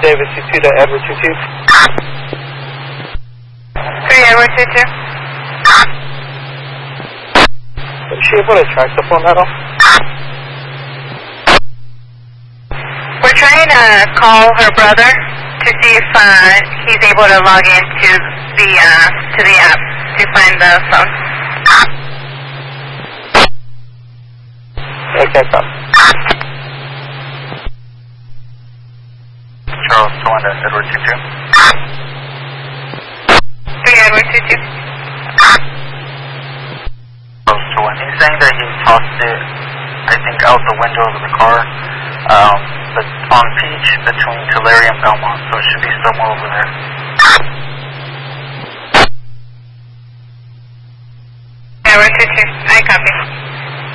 David 22 to Edward 22. 3 Edward 22. Is she able to track the phone at all? We're trying to call her brother to see if he's able to log into the app to find the phone. Okay, stop. Charles 21 to Edward 22. 3 Edward 22. Charles 21. He's saying that he tossed it, I think, out the window of the car. But on Peach between Tulare and Belmont, so it should be somewhere over there. Edward 22. I copy.